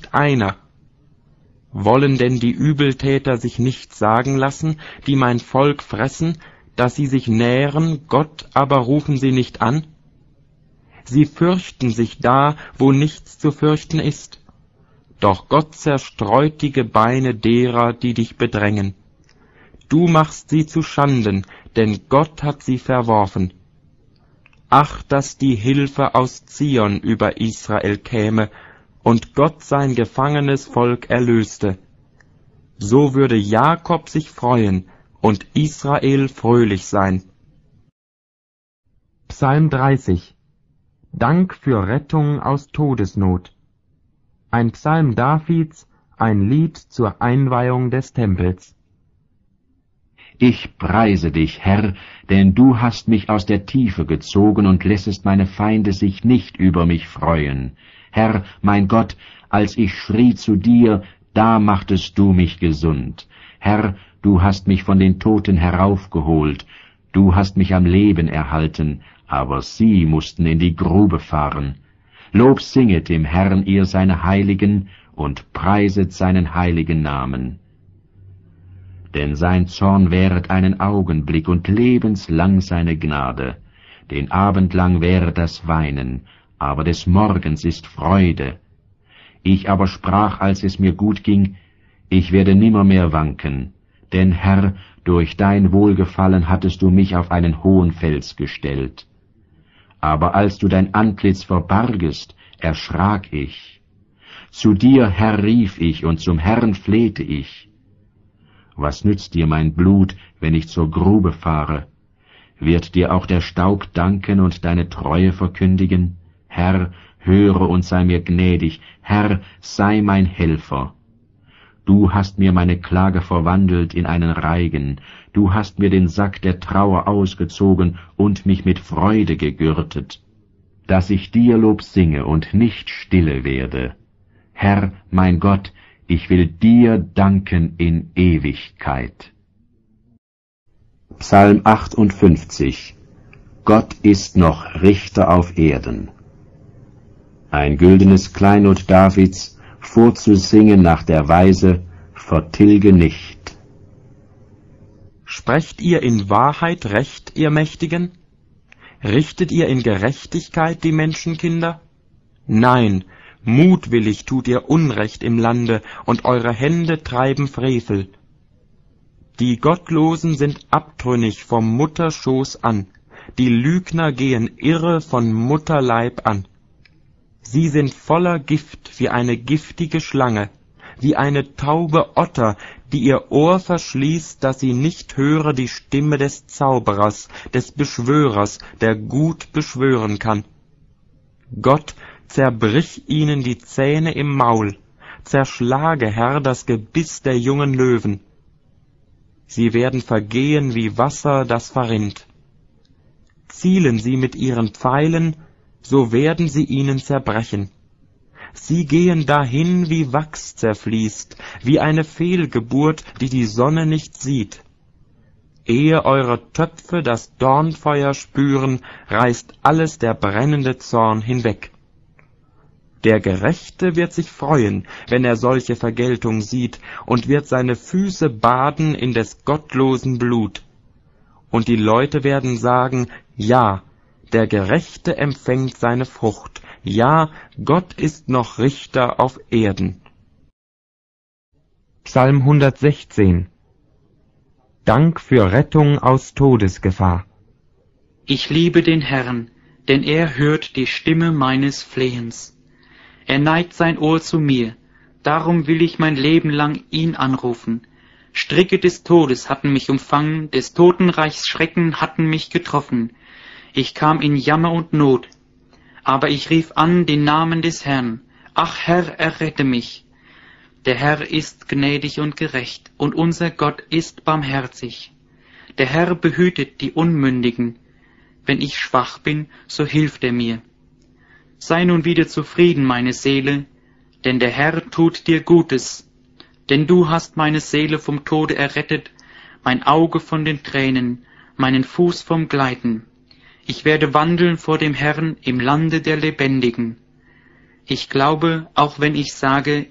nicht einer. Wollen denn die Übeltäter sich nicht sagen lassen, die mein Volk fressen, dass sie sich nähren, Gott aber rufen sie nicht an? Sie fürchten sich da, wo nichts zu fürchten ist. Doch Gott zerstreut die Gebeine derer, die dich bedrängen. Du machst sie zu Schanden, denn Gott hat sie verworfen. Ach, dass die Hilfe aus Zion über Israel käme und Gott sein gefangenes Volk erlöste. So würde Jakob sich freuen und Israel fröhlich sein. Psalm 30. Dank für Rettung aus Todesnot. Ein Psalm Davids, ein Lied zur Einweihung des Tempels. Ich preise dich, Herr, denn du hast mich aus der Tiefe gezogen und lässest meine Feinde sich nicht über mich freuen. Herr, mein Gott, als ich schrie zu dir, da machtest du mich gesund. Herr, du hast mich von den Toten heraufgeholt, du hast mich am Leben erhalten, aber sie mussten in die Grube fahren. Lob singet dem Herrn ihr seine Heiligen und preiset seinen heiligen Namen. Denn sein Zorn währet einen Augenblick und lebenslang seine Gnade. Den Abend lang währet das Weinen, aber des Morgens ist Freude. Ich aber sprach, als es mir gut ging, ich werde nimmermehr wanken, denn Herr, durch dein Wohlgefallen hattest du mich auf einen hohen Fels gestellt. Aber als du dein Antlitz verbargest, erschrak ich. Zu dir, Herr, rief ich, und zum Herrn flehte ich. Was nützt dir mein Blut, wenn ich zur Grube fahre? Wird dir auch der Staub danken und deine Treue verkündigen? Herr, höre und sei mir gnädig. Herr, sei mein Helfer. Du hast mir meine Klage verwandelt in einen Reigen. Du hast mir den Sack der Trauer ausgezogen und mich mit Freude gegürtet, dass ich dir Lob singe und nicht stille werde. Herr, mein Gott, ich will dir danken in Ewigkeit. Psalm 58. Gott ist noch Richter auf Erden. Ein güldenes Kleinod Davids, vorzusingen nach der Weise, vertilge nicht. Sprecht ihr in Wahrheit Recht, ihr Mächtigen? Richtet ihr in Gerechtigkeit die Menschenkinder? Nein, mutwillig tut ihr Unrecht im Lande, und eure Hände treiben Frevel. Die Gottlosen sind abtrünnig vom Mutterschoß an, die Lügner gehen irre von Mutterleib an. Sie sind voller Gift wie eine giftige Schlange, wie eine taube Otter, die ihr Ohr verschließt, dass sie nicht höre die Stimme des Zauberers, des Beschwörers, der gut beschwören kann. Gott, zerbrich ihnen die Zähne im Maul, zerschlage, Herr, das Gebiss der jungen Löwen. Sie werden vergehen wie Wasser, das verrinnt. Zielen sie mit ihren Pfeilen, so werden sie ihnen zerbrechen. Sie gehen dahin, wie Wachs zerfließt, wie eine Fehlgeburt, die die Sonne nicht sieht. Ehe eure Töpfe das Dornfeuer spüren, reißt alles der brennende Zorn hinweg. Der Gerechte wird sich freuen, wenn er solche Vergeltung sieht, und wird seine Füße baden in des gottlosen Blut. Und die Leute werden sagen, ja, der Gerechte empfängt seine Frucht, ja, Gott ist noch Richter auf Erden. Psalm 116. Dank für Rettung aus Todesgefahr. Ich liebe den Herrn, denn er hört die Stimme meines Flehens. Er neigt sein Ohr zu mir, darum will ich mein Leben lang ihn anrufen. Stricke des Todes hatten mich umfangen, des Totenreichs Schrecken hatten mich getroffen. Ich kam in Jammer und Not, aber ich rief an den Namen des Herrn. Ach Herr, errette mich. Der Herr ist gnädig und gerecht, und unser Gott ist barmherzig. Der Herr behütet die Unmündigen. Wenn ich schwach bin, so hilft er mir. Sei nun wieder zufrieden, meine Seele, denn der Herr tut dir Gutes. Denn du hast meine Seele vom Tode errettet, mein Auge von den Tränen, meinen Fuß vom Gleiten. Ich werde wandeln vor dem Herrn im Lande der Lebendigen. Ich glaube, auch wenn ich sage,